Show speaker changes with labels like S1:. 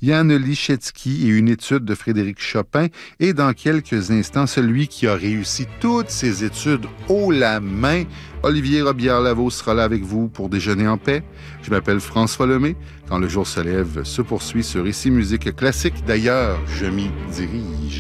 S1: Jan Liszewski et une étude de Frédéric Chopin. Et dans quelques instants, celui qui a réussi toutes ses études haut la main, Olivier Robillard-Lavaux sera là avec vous pour déjeuner en paix. Je m'appelle François Lemay. Quand le jour se lève, se poursuit ce récit musique classique. D'ailleurs, je m'y dirige.